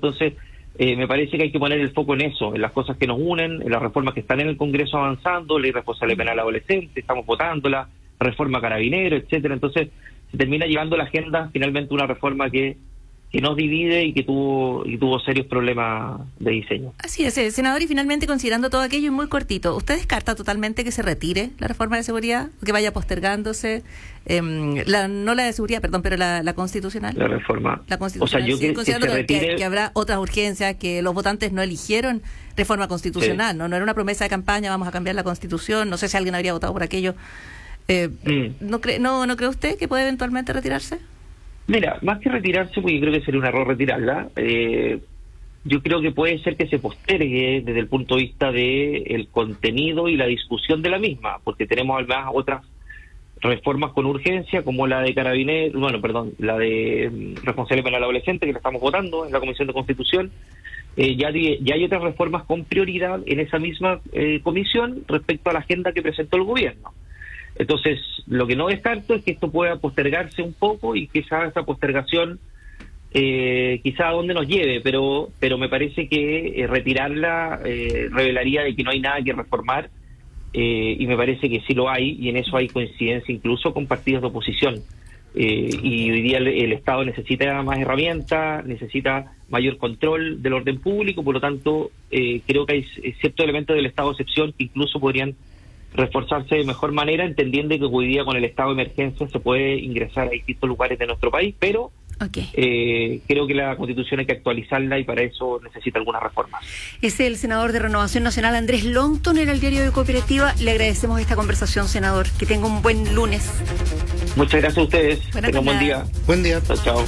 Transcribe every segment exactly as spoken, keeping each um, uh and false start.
Entonces, eh, me parece que hay que poner el foco en eso, en las cosas que nos unen, en las reformas que están en el Congreso avanzando, ley responsable penal adolescente, estamos votándola, reforma carabinero, etcétera. Entonces, se termina llevando la agenda finalmente una reforma que que nos divide y que tuvo y tuvo serios problemas de diseño. Así es, eh, senador, y finalmente considerando todo aquello y muy cortito, ¿usted descarta totalmente que se retire la reforma de seguridad, que vaya postergándose, eh, la, no la de seguridad, perdón, pero la, la constitucional? La reforma. La constitucional, o sea, yo sí, que, considerando que, se retire... que, que habrá otras urgencias, que los votantes no eligieron reforma constitucional, sí. ¿no? No era una promesa de campaña, vamos a cambiar la constitución, no sé si alguien habría votado por aquello. Eh, mm. ¿no, cree, no, ¿No cree usted que puede eventualmente retirarse? Mira, más que retirarse, porque yo creo que sería un error retirarla, eh, yo creo que puede ser que se postergue desde el punto de vista de el contenido y la discusión de la misma, porque tenemos además otras reformas con urgencia, como la de Carabineros, bueno, perdón, la de um, responsable penal adolescente, que la estamos votando en la Comisión de Constitución. Eh, ya, di, ya hay otras reformas con prioridad en esa misma eh, comisión respecto a la agenda que presentó el gobierno. Entonces, lo que no descarto es que esto pueda postergarse un poco y quizá esa postergación, eh, quizá a dónde nos lleve, pero pero me parece que eh, retirarla eh, revelaría de que no hay nada que reformar, eh, y me parece que sí lo hay, y en eso hay coincidencia incluso con partidos de oposición. Eh, y hoy día el, el Estado necesita más herramientas, necesita mayor control del orden público, por lo tanto, eh, creo que hay ciertos elementos del estado de excepción que incluso podrían reforzarse de mejor manera, entendiendo que hoy día con el estado de emergencia se puede ingresar a distintos lugares de nuestro país, pero okay. eh, creo que la Constitución hay que actualizarla y para eso necesita algunas reformas. Es el senador de Renovación Nacional, Andrés Longton, en el Diario de Cooperativa. Le agradecemos esta conversación, senador. Que tenga un buen lunes. Muchas gracias a ustedes. Tengan un buen día. Buen día. Chao, chao.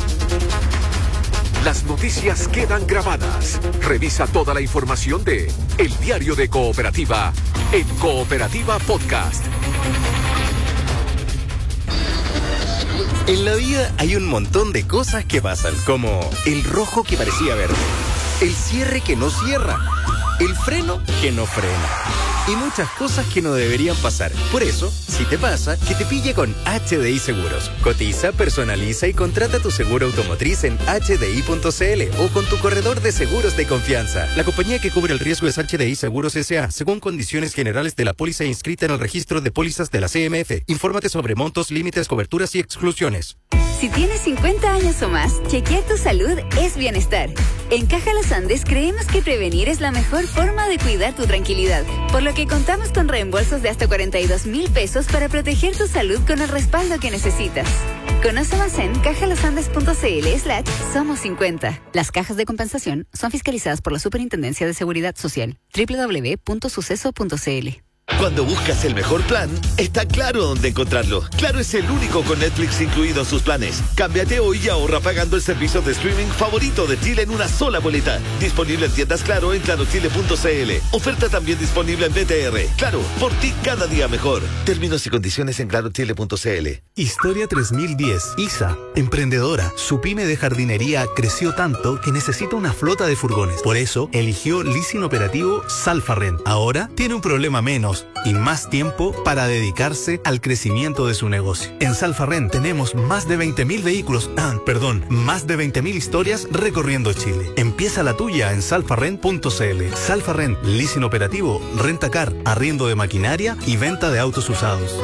Las noticias quedan grabadas. Revisa toda la información de El Diario de Cooperativa en Cooperativa Podcast. En la vida hay un montón de cosas que pasan, como el rojo que parecía verde, el cierre que no cierra, el freno que no frena, y muchas cosas que no deberían pasar. Por eso, si te pasa, que te pille con H D I Seguros. Cotiza, personaliza y contrata tu seguro automotriz en H D I punto C L o con tu corredor de seguros de confianza. La compañía que cubre el riesgo es H D I Seguros S A, según condiciones generales de la póliza inscrita en el registro de pólizas de la C M F. Infórmate sobre montos, límites, coberturas y exclusiones. Si tienes cincuenta años o más, chequear tu salud es bienestar. En Caja Los Andes creemos que prevenir es la mejor forma de cuidar tu tranquilidad, por lo que contamos con reembolsos de hasta cuarenta y dos mil pesos para proteger tu salud con el respaldo que necesitas. Conoce más en cajalosandes.cl slash somos cincuenta. Las cajas de compensación son fiscalizadas por la Superintendencia de Seguridad Social. doble u doble u doble u punto suceso punto c l. Cuando buscas el mejor plan, está Claro dónde encontrarlo. Claro es el único con Netflix incluido en sus planes. Cámbiate hoy y ahorra pagando el servicio de streaming favorito de Chile en una sola boleta. Disponible en tiendas Claro en claro chile punto c l. Oferta también disponible en B T R. Claro, por ti cada día mejor. Términos y condiciones en claro chile punto c l. Historia tres mil diez. Isa, emprendedora. Su pyme de jardinería creció tanto que necesita una flota de furgones. Por eso, eligió leasing operativo Salfarren. Ahora tiene un problema menos y más tiempo para dedicarse al crecimiento de su negocio. En Salfarren tenemos más de veinte mil vehículos, ah, perdón, más de veinte mil historias recorriendo Chile. Empieza la tuya en salfarren punto c l. Salfarren, leasing operativo, rentacar, arriendo de maquinaria y venta de autos usados.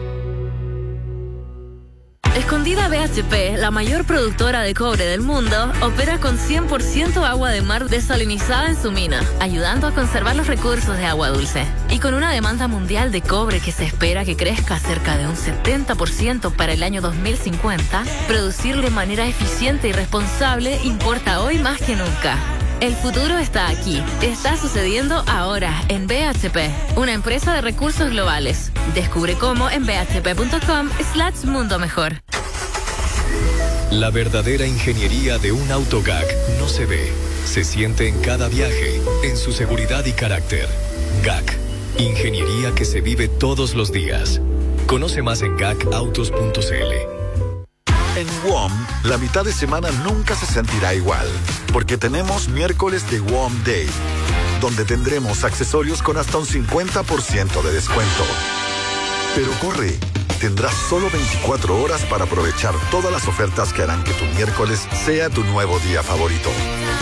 Escondida B H P, la mayor productora de cobre del mundo, opera con cien por ciento agua de mar desalinizada en su mina, ayudando a conservar los recursos de agua dulce. Y con una demanda mundial de cobre que se espera que crezca cerca de un setenta por ciento para el año dos mil cincuenta, producirlo de manera eficiente y responsable importa hoy más que nunca. El futuro está aquí. Está sucediendo ahora en B H P, una empresa de recursos globales. Descubre cómo en b h p punto com slash mundo mejor. La verdadera ingeniería de un auto G A C no se ve, se siente en cada viaje, en su seguridad y carácter. G A C, ingeniería que se vive todos los días. Conoce más en gac autos punto c l. En W O M, la mitad de semana nunca se sentirá igual, porque tenemos miércoles de W O M Day, donde tendremos accesorios con hasta un cincuenta por ciento de descuento. Pero corre, tendrás solo veinticuatro horas para aprovechar todas las ofertas que harán que tu miércoles sea tu nuevo día favorito.